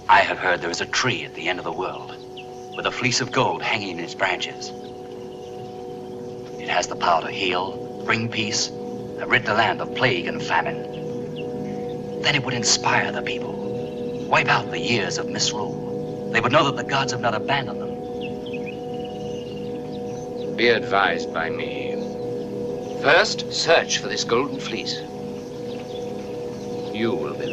I have heard there is a tree at the end of the world with a fleece of gold hanging in its branches. It has the power to heal, bring peace, and rid the land of plague and famine. Then it would inspire the people, wipe out the years of misrule. They would know that the gods have not abandoned them. Be advised by me. First, search for this golden fleece. You will be